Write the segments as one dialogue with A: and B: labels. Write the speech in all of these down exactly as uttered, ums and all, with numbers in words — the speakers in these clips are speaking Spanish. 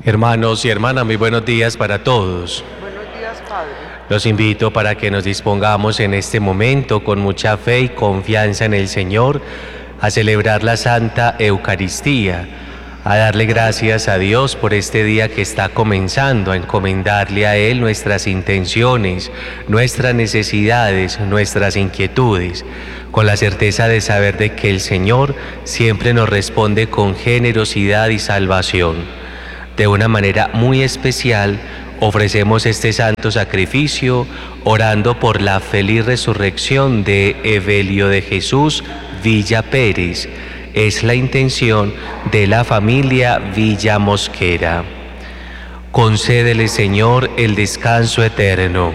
A: Hermanos y hermanas, muy buenos días para todos.
B: Buenos días, Padre.
A: Los invito para que nos dispongamos en este momento con mucha fe y confianza en el Señor a celebrar la Santa Eucaristía, a darle gracias a Dios por este día que está comenzando, a encomendarle a Él nuestras intenciones, nuestras necesidades, nuestras inquietudes, con la certeza de saber de que el Señor siempre nos responde con generosidad y salvación. De una manera muy especial, ofrecemos este santo sacrificio orando por la feliz resurrección de Evelio de Jesús Villa Pérez. Es la intención de la familia Villa Mosquera. Concédele, Señor, el descanso eterno.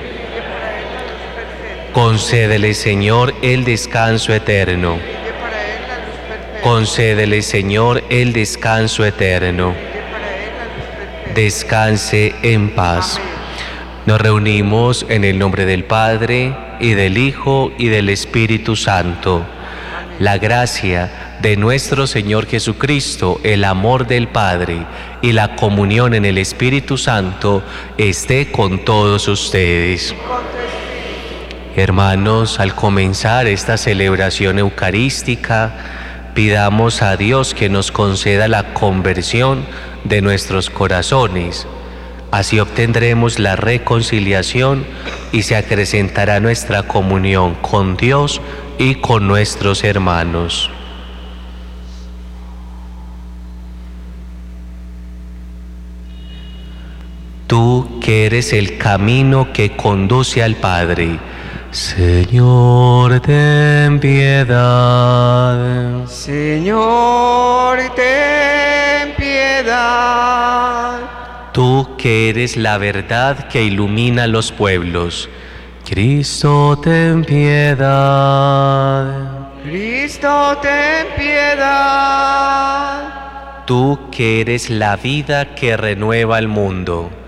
A: Concédele, Señor, el descanso eterno. Concédele, Señor, el descanso eterno. Descanse en paz. Nos reunimos en el nombre del Padre, y del Hijo, y del Espíritu Santo. La gracia de nuestro Señor Jesucristo, el amor del Padre y la comunión en el Espíritu Santo esté con todos ustedes. Hermanos, al comenzar esta celebración eucarística, pidamos a Dios que nos conceda la conversión de nuestros corazones. Así obtendremos la reconciliación y se acrecentará nuestra comunión con Dios y con nuestros hermanos. Tú que eres el camino que conduce al Padre, Señor, ten piedad.
B: Señor, ten piedad.
A: Tú que eres la verdad que ilumina los pueblos, Cristo, ten piedad.
B: Cristo, ten piedad.
A: Tú que eres la vida que renueva el mundo,